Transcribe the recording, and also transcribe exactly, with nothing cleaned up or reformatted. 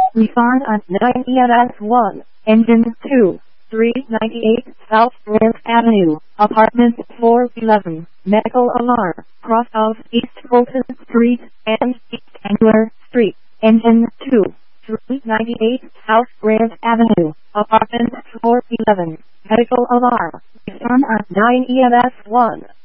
Respond on nine E M S one, engine two, three ninety-eight South Grant Avenue, apartment four eleven, medical alarm, cross of East Fulton Street and East Angler Street, engine two, three ninety-eight South Grant Avenue, apartment four eleven, medical alarm. Respond on nine E M S one.